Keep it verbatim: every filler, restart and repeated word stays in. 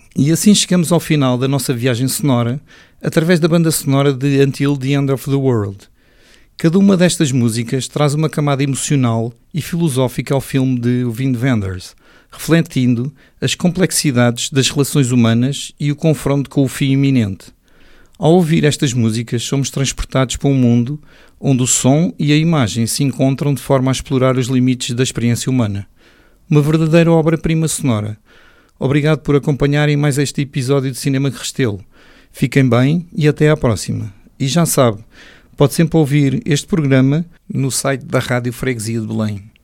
E assim chegamos ao final da nossa viagem sonora, através da banda sonora de Until the End of the World. Cada uma destas músicas traz uma camada emocional e filosófica ao filme de Wim Wenders, refletindo as complexidades das relações humanas e o confronto com o fim iminente. Ao ouvir estas músicas, somos transportados para um mundo onde o som e a imagem se encontram de forma a explorar os limites da experiência humana. Uma verdadeira obra-prima sonora. Obrigado por acompanharem mais este episódio de Cinema Restelo. Fiquem bem e até à próxima. E já sabe, pode sempre ouvir este programa no site da Rádio Freguesia de Belém.